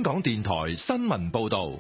港電台新聞報道。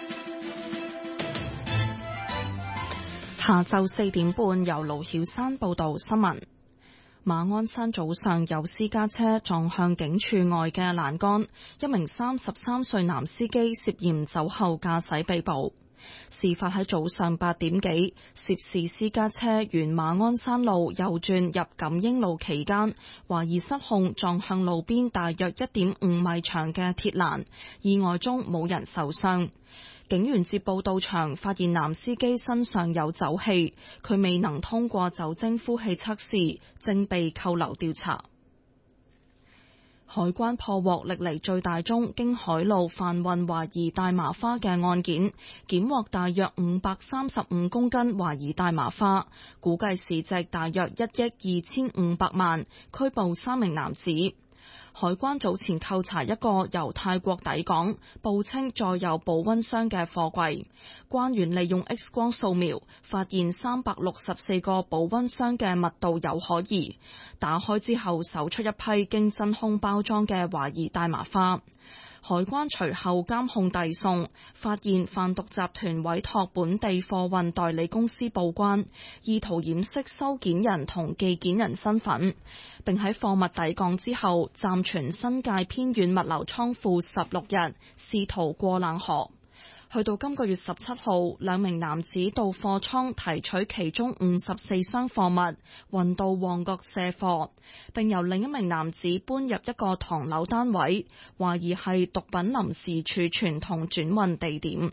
下晝4點半，由盧曉山報道新聞。馬鞍山早上有私家車撞向警署外嘅欄杆，一名33歲男司機涉嫌酒後駕駛被捕。事發喺早上8點幾，涉事私家車沿馬鞍山路右轉入錦英路期間，懷疑失控撞向路邊大約1.5米長嘅鐵欄，意外中冇人受傷。警員接報到場，發現男司機身上有酒氣，佢未能通過酒精呼氣測試，正被扣留調查。海關破獲歷嚟最大宗經海路販運懷疑大麻花嘅案件，檢獲大約535公斤懷疑大麻花，估計市值大約1億2500萬，拘捕3名男子。海關早前扣查一個由泰國抵港，報稱載有保溫箱嘅貨櫃，關員利用 X 光掃描，發現364個保溫箱嘅密度有可疑，打開之後搜出一批經真空包裝嘅懷疑大麻花。海關隨後監控遞送，發現販毒集團委託本地貨運代理公司報關，意圖掩飾收件人同寄件人身份，並喺貨物抵港之後暫存新界偏遠物流倉庫16日，試圖過冷河。去到今個月17號，2名男子到貨倉提取其中54箱貨物，運到旺角卸貨，並由另一名男子搬入一個唐樓單位，懷疑係毒品臨時儲存同轉運地點。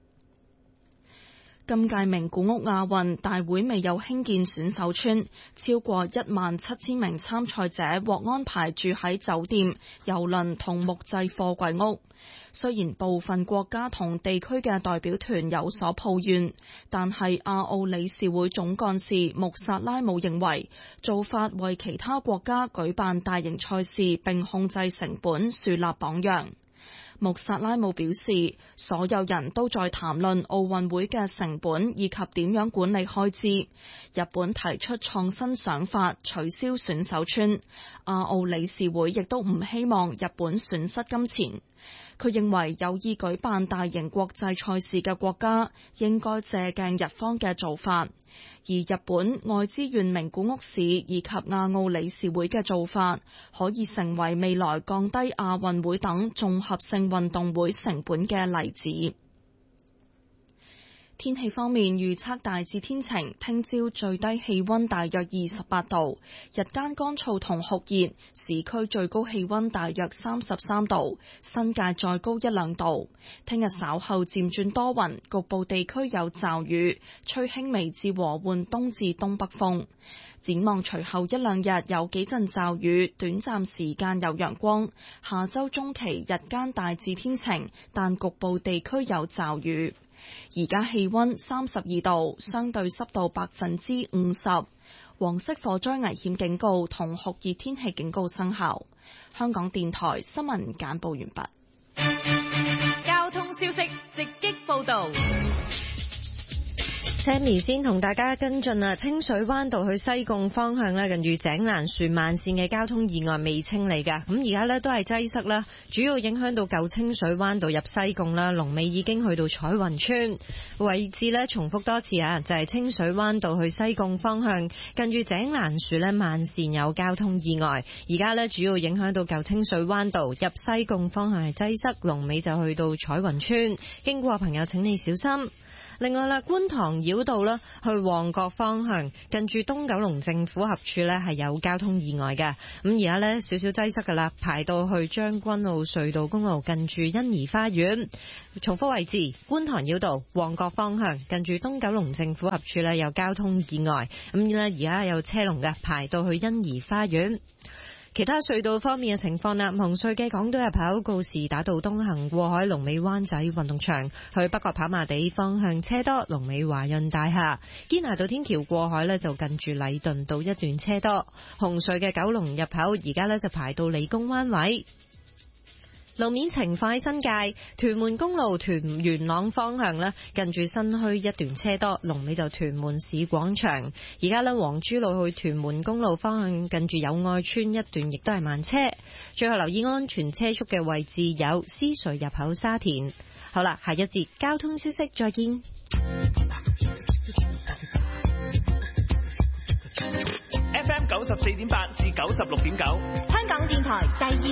今屆名古屋亞運大會未有興建選手村，超過17000名參賽者獲安排住喺酒店、郵輪同木製貨櫃屋。雖然部分國家同地區嘅代表團有所抱怨，但係亞奧理事會總幹事穆薩拉姆認為，做法為其他國家舉辦大型賽事並控制成本樹立榜樣。穆薩拉姆表示，所有人都在談論奧運會嘅成本以及點樣管理開支。日本提出創新想法，取消選手村。亞奧理事會亦都唔希望日本損失金錢。佢認為有意舉辦大型國際賽事嘅國家應該借鏡日方嘅做法，而日本愛知縣名古屋市以及亞奧理事會嘅做法，可以成為未來降低亞運會等綜合性運動會成本嘅例子。天氣方面預測大致天晴，聽朝最低氣溫大約28度，日間乾燥同酷熱，市區最高氣溫大約33度，新界再高1-2度。聽日稍後漸轉多雲，局部地區有驟雨，吹輕微至和緩東至東北風。展望隨後1-2日有幾陣驟雨，短暫時間有陽光。下周中期日間大致天晴，但局部地區有驟雨。而家氣溫32度，相對濕度50%，黃色火災危險警告同酷熱天氣警告生效。香港電台新聞簡報完畢。 交通消息直擊報道。 Sammy 先同大家跟進啊，清水灣道去西貢方向咧，近住井欄樹慢線嘅交通意外未清理㗎，咁而家咧都係擠塞啦，主要影響到舊清水灣道入西貢啦，龍尾已經去到彩雲村位置咧，重複多次啊，就係清水灣道去西貢方向近住井欄樹咧慢線有交通意外，而家咧主要影響到舊清水灣道入西貢方向係擠塞，龍尾就去到彩雲村，經過朋友請你小心。另外啦，觀塘繞道啦，去旺角方向，近住東九龍政府合署呢係有交通意外嘅。咁而家呢，少少擠塞噶啦，排到去將軍澳隧道公路近住欣怡花園。重複位置，觀塘繞道旺角方向，近住東九龍政府合署呢有交通意外。咁呢，而家有車龍嘅，排到去欣怡花園。其他隧道方面嘅情況啦，紅隧嘅港島入口告士打道東行過海，龍尾灣仔運動場，去北角跑馬地方向車多，龍尾華潤大廈。堅拿道天橋過海呢就近住禮頓道一段車多。紅隧嘅九龍入口而家呢就排到理工灣位。 路面情況喺新界屯門公路屯元朗方向咧，近住新墟一段車多，龍尾就屯門市廣場。而家咧黃珠路去屯門公路方向，近住友愛村一段亦都係慢車。最後留意安全車速嘅位置有獅隧入口沙田。好啦，下一節交通消息再見。 FM 94.8至96.9， 香港電台第二